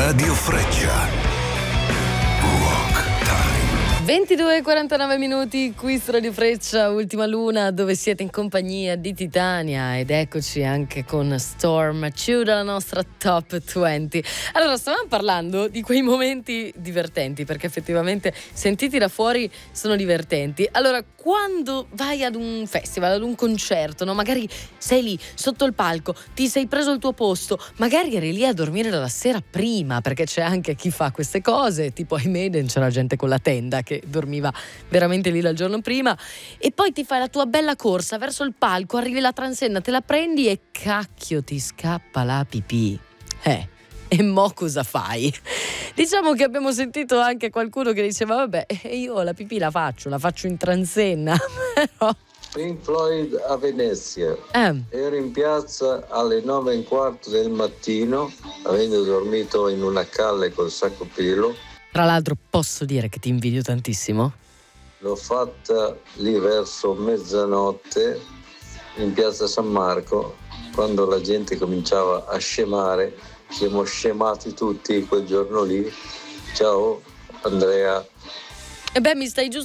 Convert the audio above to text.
Radio Freccia. Rock Time. 22:49 qui su Radio Freccia, Ultima Luna, dove siete in compagnia di Titania, ed eccoci anche con Storm chiude la nostra Top 20. Allora, stavamo parlando di quei momenti divertenti, perché effettivamente sentiti da fuori sono divertenti. Allora, quando vai ad un festival, ad un concerto, no? Magari sei lì sotto il palco, ti sei preso il tuo posto, magari eri lì a dormire dalla sera prima, perché c'è anche chi fa queste cose, tipo ai Maiden c'era gente con la tenda che dormiva veramente lì dal giorno prima, e poi ti fai la tua bella corsa verso il palco, arrivi alla transenna, te la prendi e cacchio ti scappa la pipì. E mo cosa fai? Diciamo che abbiamo sentito anche qualcuno che diceva vabbè, io la pipì la faccio in transenna. Però Pink Floyd a Venezia. Ero in piazza alle 9:15 del mattino, avendo dormito in una calle col sacco pelo. Tra l'altro posso dire che ti invidio tantissimo. L'ho fatta lì verso mezzanotte in piazza San Marco, quando la gente cominciava a scemare. Siamo scemati tutti quel giorno lì. Ciao Andrea. E beh, mi stai giusto